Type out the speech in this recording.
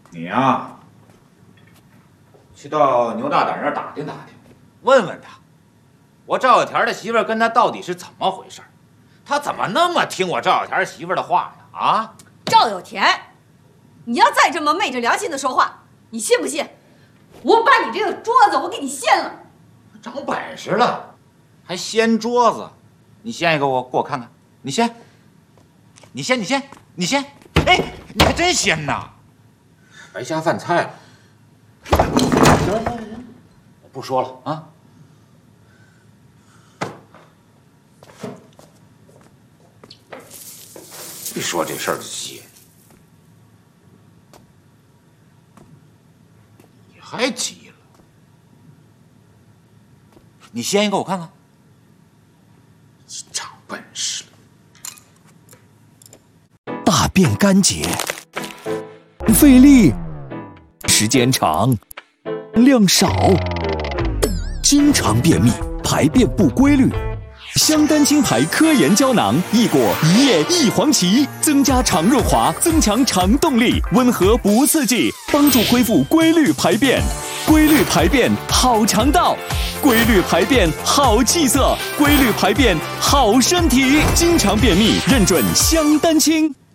你呀，去到牛大胆那儿打听打听，问问他，我赵小田的媳妇儿跟他到底是怎么回事？他怎么那么听我赵小田媳妇儿的话呢？啊， 赵有田，你要再这么昧着良心的说话，你信不信？我把你这个桌子我给你掀了！ 长本事了，还掀桌子？你掀一个给我看看，你掀，你掀，哎，你还真掀呐！白瞎饭菜了。行，我不说了啊。一说这事儿就急，你还急了？你掀一个我看看。长本事了。 大便干结，费力，时间长，量少，经常便秘，排便不规律。香丹青牌科研胶囊，益果一叶一黄芪，增加肠润滑，增强肠动力，温和不刺激，帮助恢复规律排便。规律排便好肠道，规律排便好气色，规律排便好身体。经常便秘，认准香丹青。